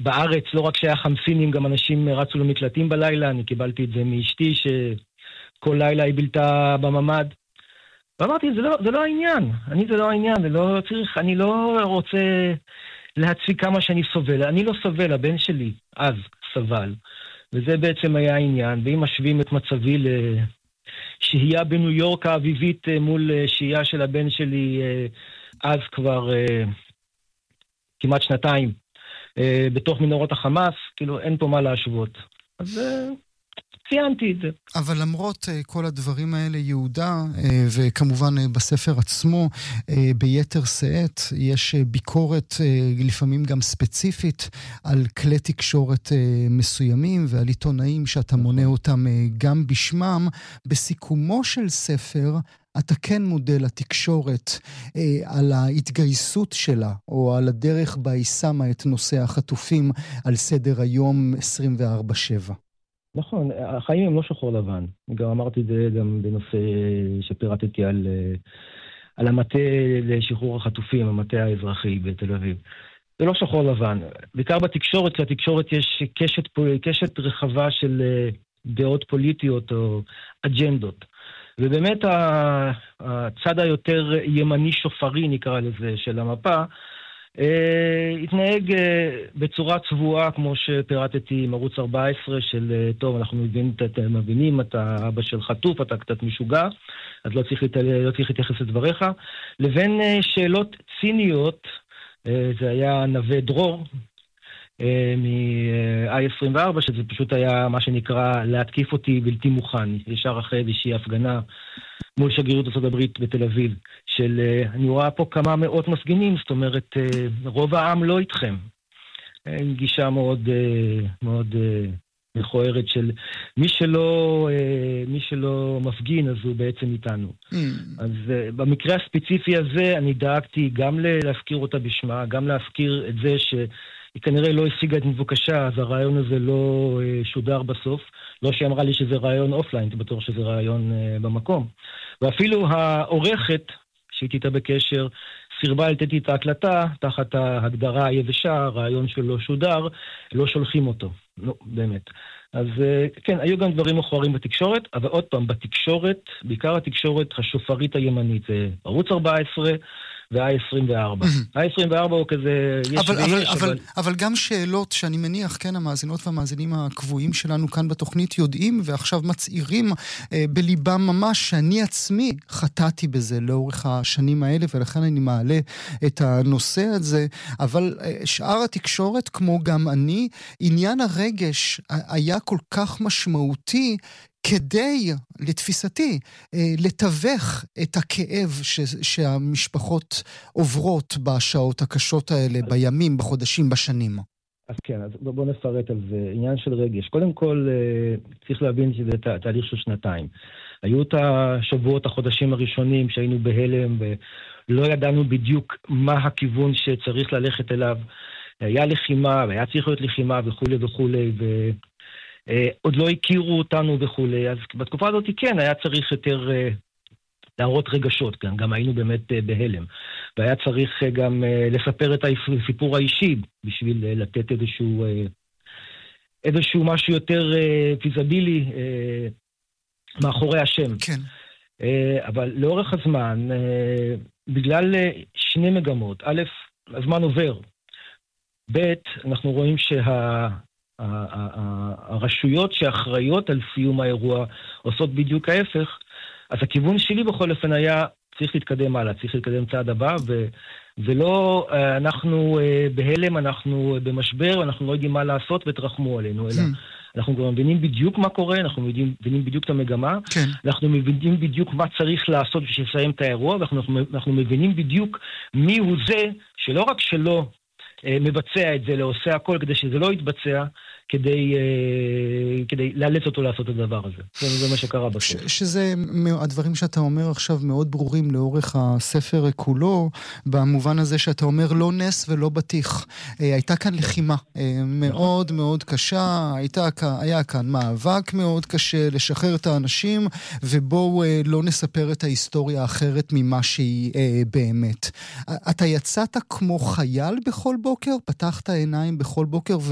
בארץ, לא רק שהיה חמסינים, גם אנשים רצו למקלטים בלילה, אני קיבלתי את זה מאשתי, שכל לילה היא בילתה בממד. ואמרתי, זה לא העניין, זה לא העניין, זה לא צריך, אני לא רוצה להציג כמה שאני סובל, אני לא סובל, הבן שלי אז סבל, וזה בעצם היה העניין, ואם משווים את מצבי לשהייה בניו יורק האביבית מול שהייה של הבן שלי אז כבר כמעט שנתיים, בתוך מנורות החמאס, כאילו אין פה מה להשוות. אז ציינתי את זה. אבל למרות כל הדברים האלה, יהודה, וכמובן בספר עצמו, ביתר שאת, יש ביקורת לפעמים גם ספציפית על כלי תקשורת מסוימים ועל עיתונאים שאתה מונה אותם גם בשמם. בסיכומו של ספר, אתה כן מודה לתקשורת על ההתגייסות שלה, או על הדרך בה היא שמה את נושא החטופים על סדר היום 24/7. נכון, החיים הם לא שחור לבן. גם אמרתי את זה גם בנושא שפירטתי על המטה לשחרור החטופים, המטה האזרחי בתל אביב. זה לא שחור לבן. בעיקר בתקשורת, כי התקשורת יש קשת רחבה של דעות פוליטיות או אג'נדות. ובאמת הצד היותר ימני שופרי, נקרא לזה, של המפה, התנהג בצורה צבועה, כמו שפירטתי עם ערוץ 14 של, טוב, אנחנו מבינים, אתה אבא של חטוף, אתה קצת משוגע, אז לא צריך להתייחס לדבריך, לבין שאלות ציניות, זה היה נווה דרור, מ-I24, שזה פשוט היה מה שנקרא להתקיף אותי בלתי מוכן, ישר אחרי איזושהי הפגנה מול שגרירות ארצות הברית בתל אביב, של אני רואה פה כמה מאות מפגינים, זאת אומרת, רוב העם לא איתכם. גישה מאוד מכוערת של מי שלא מפגין, אז הוא בעצם איתנו. אז במקרה הספציפי הזה, אני דאגתי גם להזכיר אותה בשמה, גם להזכיר את זה היא כנראה לא השיגה את מבוקשה, אז הרעיון הזה לא שודר בסוף. לא שהיא אמרה לי שזה רעיון אופליין, אני בטוח שזה רעיון במקום. ואפילו העורכת, שהייתי איתה בקשר, סירבה לתת את ההקלטה, תחת ההגדרה היבשה, הרעיון שלו שודר, לא שולחים אותו. לא, באמת. אז כן, היו גם דברים מכוערים בתקשורת, אבל עוד פעם, בתקשורת, בעיקר התקשורת השופרית הימנית, זה ערוץ 14, וה-24. ה-24 הוא כזה, אבל גם שאלות שאני מניח, כן, המאזינות והמאזינים הקבועים שלנו כאן בתוכנית יודעים, ועכשיו מצעירים בליבם ממש, שאני עצמי חטאתי בזה לאורך השנים האלה, ולכן אני מעלה את הנושא הזה, אבל שאר התקשורת, כמו גם אני, עניין הרגש היה כל כך משמעותי, כדי, לתפיסתי, לתווך את הכאב שהמשפחות עוברות בשעות הקשות האלה, בימים, בחודשים, בשנים. אז כן, אז בוא נפרט על זה. עניין של רגש. קודם כל, צריך להבין שזה תהליך של שנתיים. היו את השבועות, החודשים הראשונים שהיינו בהלם, ולא ידענו בדיוק מה הכיוון שצריך ללכת אליו. היה לחימה, והיה צריך להיות לחימה וכו' וכו', עוד לא הכירו אותנו וכולי, אז בתקופה הזאת כן, היה צריך יותר להראות רגשות, גם היינו באמת בהלם, והיה צריך גם לספר את הסיפור האישי, בשביל לתת איזשהו משהו יותר פיזבילי מאחורי השם. כן. אבל לאורך הזמן, בגלל שני מגמות, א', הזמן עובר, ב', אנחנו רואים הרשויות שאחראיות על סיום האירוע עושות בדיוק ההפך, אז הכיוון שלי בכל אופן היה צריך להתקדם הלאה, צריך להתקדם צעד הבא, ולא אנחנו בהלם, אנחנו במשבר, אנחנו לא יודעים מה לעשות ותרחמו עלינו, אלא אנחנו כבר מבינים בדיוק מה קורה, אנחנו מבינים בדיוק את המגמה, כן. אנחנו מבינים בדיוק מה צריך לעשות בשביל לסיים את האירוע, ואנחנו מבינים בדיוק מי הוא זה שלא רק שלא מבצע את זה, לא עושה הכל כדי שזה לא יתבצע, כדי לאלץ אותו לעשות את הדבר הזה. זה מה שקרה בסוף. שזה, הדברים שאתה אומר עכשיו מאוד ברורים לאורך הספר כולו, במובן הזה שאתה אומר לא נס ולא בטיח. הייתה כאן לחימה מאוד מאוד קשה, היה כאן מאבק מאוד קשה לשחרר את האנשים, ובואו לא נספר את ההיסטוריה האחרת ממה שהיא באמת. אתה יצאת כמו חייל בכל בוקר? פתחת עיניים בכל בוקר